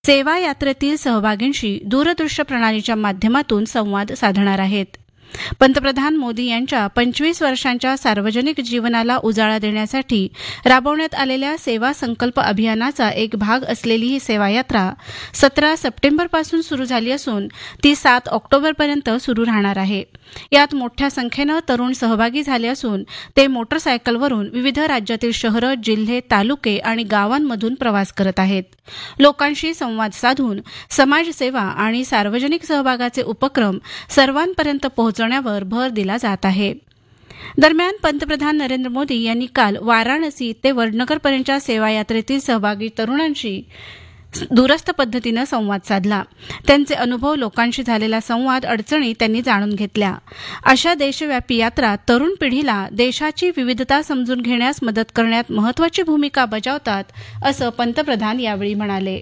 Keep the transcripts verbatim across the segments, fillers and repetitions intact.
सेवा यात्रेतील सहभागींशी दूरदृश्य प्रणालीच्या माध्यमातून संवाद साधणार आहेत. पंतप्रधान मोदी यांच्या पंचवीस वर्षांच्या सार्वजनिक जीवनाला उजाळा देण्यासाठी राबवण्यात आलेल्या सेवा संकल्प अभियानाचा एक भाग असलेली ही सेवा यात्रा सतरा सप्टेंबरपासून सुरू झाली असून ती सात ऑक्टोबरपर्यंत सुरू राहणार आहे. यात मोठ्या संख्येनं तरुण सहभागी झाले असून ते मोटरसायकलवरून विविध राज्यातील शहरं, जिल्हे, तालुके आणि गावांमधून प्रवास करत आहेत. लोकांशी संवाद साधून समाजसेवा आणि सार्वजनिक सहभागाचे उपक्रम सर्वांपर्यंत पोहोचवण्यावर भर दिला जात आहे. दरम्यान पंतप्रधान नरेंद्र मोदी यांनी काल वाराणसी ते वडनगरपर्यंतच्या सेवा यात्रेतील सहभागी तरुणांशी दूरस्थ पद्धतीनं संवाद साधला. त्यांचे अनुभव, लोकांशी झालेला संवाद, अडचणी त्यांनी जाणून घेतल्या. अशा देशव्यापी यात्रा तरुण पिढीला देशाची विविधता समजून घेण्यास मदत करण्यात महत्वाची भूमिका बजावतात, असं पंतप्रधान यावेळी म्हणाले.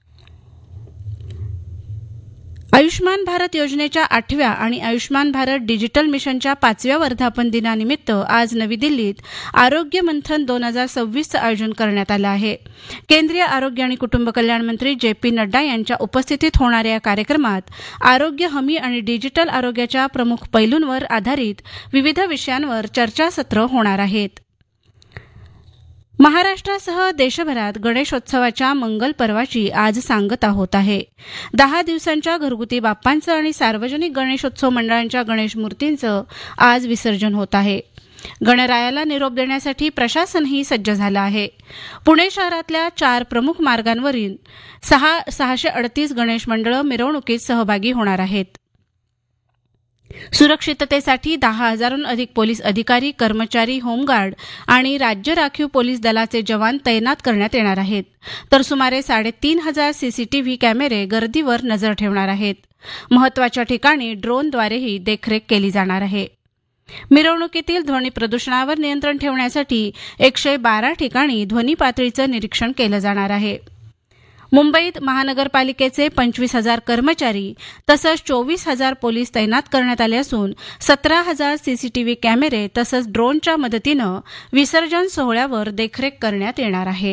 आयुष्मान भारत योजनेच्या आठव्या आणि आयुष्मान भारत डिजिटल मिशनच्या पाचव्या वर्धापन दिनानिमित्त आज नवी दिल्लीत आरोग्य मंथन दोन हजार सव्वीसचं आयोजन करण्यात आलं आहे. केंद्रीय आरोग्य आणि कुटुंब कल्याण मंत्री जे पी नड्डा यांच्या उपस्थितीत होणाऱ्या या कार्यक्रमात आरोग्य हमी आणि डिजिटल आरोग्याच्या प्रमुख पैलूंवर आधारित विविध विषयांवर चर्चासत्र होणार आहेत. महाराष्ट्रासह देशभरात गणेशोत्सवाच्या मंगल पर्वाची आज सांगता होत आहे. दहा दिवसांच्या घरगुती बाप्पांचं आणि सार्वजनिक गणेशोत्सव मंडळांच्या गणेश मूर्तींचं आज विसर्जन होत आहे. गणरायाला निरोप देण्यासाठी प्रशासनही सज्ज झालं आहे. पुणे शहरातल्या चार प्रमुख मार्गांवरील सहा सहाशे अडतीस गणेश मंडळं मिरवणुकीत सहभागी होणार आहेत. सुरक्षिततेसाठी दहा हजारांहून अधिक पोलीस अधिकारी, कर्मचारी, होमगार्ड आणि राज्य राखीव पोलीस दलाचे जवान तैनात करण्यात येणार आहेत. तर सुमारे साडेतीन हजार सीसीटीव्ही कॅमेरे गर्दीवर नजर ठेवणार आहेत. महत्वाच्या ठिकाणी ड्रोनद्वारेही देखरेख केली जाणार आहे. मिरवणुकीतील ध्वनी प्रदूषणावर नियंत्रण ठेवण्यासाठी एकशे बारा ठिकाणी ध्वनी पातळीचं निरीक्षण केलं जाणार आहे. मुंबईत महानगरपालिकेचे पंचवीस हजार कर्मचारी तसंच चोवीस हजार पोलीस तैनात करण्यात आले असून सतरा हजार सीसीटीव्ही कॅमेरे तसंच ड्रोनच्या मदतीनं विसर्जन सोहळ्यावर देखरेख करण्यात येणार आहे.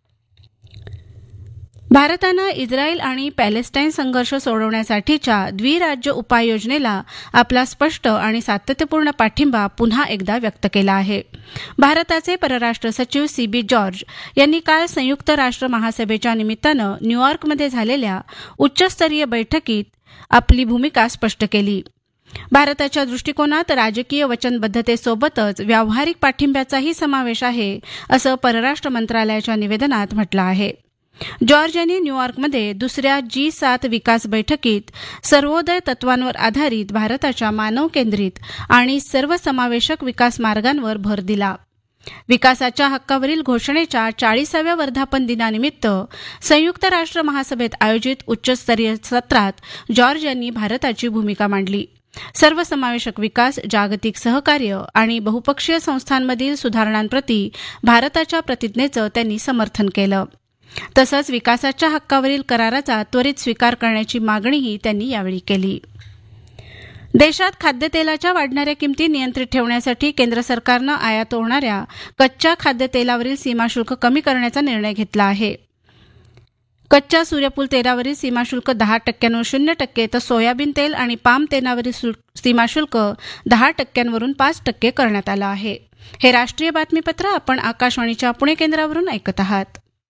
भारतानं इस्रायल आणि पॅलेस्टाईन संघर्ष सोडवण्यासाठीच्या द्विराज्य उपाययोजनेला आपला स्पष्ट आणि सातत्यपूर्ण पाठिंबा पुन्हा एकदा व्यक्त केला आहे. भारताचे परराष्ट्र सचिव सी बी जॉर्ज यांनी काल संयुक्त राष्ट्र महासभेच्या निमित्तानं न्यूयॉर्कमध्ये झालेल्या उच्चस्तरीय बैठकीत आपली भूमिका स्पष्ट केली. भारताच्या दृष्टिकोनात राजकीय वचनबद्धतेसोबतच व्यावहारिक पाठिंब्याचाही समावेश आहे, असं परराष्ट्र मंत्रालयाच्या निवेदनात म्हटलं आहे. जॉर्ज यांनी न्यूयॉर्कमध्ये दुसऱ्या जी सात विकास बैठकीत सर्वोदय तत्वांवर आधारित भारताच्या मानव केंद्रित आणि सर्वसमावेशक विकास मार्गांवर भर दिला. विकासाच्या हक्कावरील घोषणेच्या चाळीसाव्या वर्धापन दिनानिमित्त संयुक्त राष्ट्र महासभेत आयोजित उच्चस्तरीय सत्रात जॉर्ज यांनी भारताची भूमिका मांडली. सर्वसमावेशक विकास, जागतिक सहकार्य आणि बहुपक्षीय संस्थांमधील सुधारणांप्रती भारताच्या प्रतिज्ञेचं त्यांनी समर्थन केलं. तसंच विकासाच्या हक्कावरील कराराचा त्वरित स्वीकार करण्याची मागणीही त्यांनी यावेळी केली. देशात खाद्यतेलाच्या वाढणाऱ्या किमती नियंत्रित ठेवण्यासाठी केंद्र सरकारनं आयात होणाऱ्या कच्च्या खाद्यतेलावरील सीमाशुल्क कमी करण्याचा निर्णय घेतला आहे. कच्च्या सूर्यफूल तेलावरील सीमाशुल्क दहा टक्क्यांवर शून्य टक्के तर सोयाबीन तेल आणि पाम तेलावरील सीमाशुल्क दहा टक्क्यांवरून पाच टक्के करण्यात आलं आहे. हे राष्ट्रीय बातमीपत्र आपण आकाशवाणीच्या पुणे केंद्रावरून ऐकत आहात.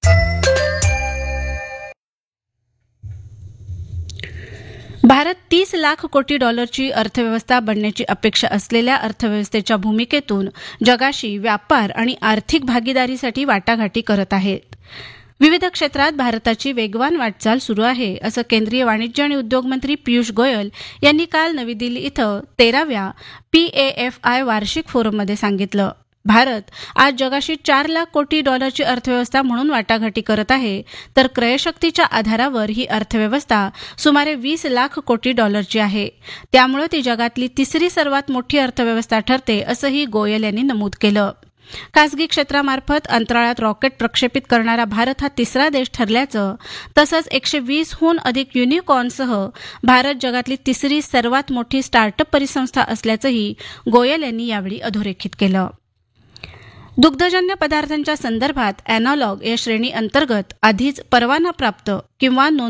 भारत तीस लाख कोटी डॉलरची अर्थव्यवस्था बनण्याची अपेक्षा असलेल्या अर्थव्यवस्थेच्या भूमिकेतून जगाशी व्यापार आणि आर्थिक भागीदारीसाठी वाटाघाटी करत आहे. विविध क्षेत्रात भारताची वेगवान वाटचाल सुरू आहे, असं केंद्रीय वाणिज्य आणि उद्योग मंत्री पियुष गोयल यांनी काल नवी दिल्ली इथं तेराव्या पी ए एफ आय वार्षिक फोरममध्ये सांगितलं. भारत आज जगाशी चार लाख कोटी डॉलरची अर्थव्यवस्था म्हणून वाटाघाटी करत आहे, तर क्रयशक्तीच्या आधारावर ही अर्थव्यवस्था सुमारे वीस लाख कोटी डॉलरची आहे. त्यामुळे ती जगातली तिसरी सर्वात मोठी अर्थव्यवस्था ठरते, असंही गोयल यांनी नमूद केलं. खासगी क्षेत्रामार्फत अंतराळात रॉकेट प्रक्षेपित करणारा भारत हा तिसरा देश ठरल्याचं तसंच एकशे वीसहून अधिक युनिकॉर्नसह भारत जगातली तिसरी सर्वात मोठी स्टार्टअप परिसंस्था असल्याचंही गोयल यांनी यावेळी अधोरेखित केलं. दुग्धजन्य पदार्थांच्या संदर्भात अॅनालॉग या श्रेणी अंतर्गत आधीच परवानाप्राप्त किंवा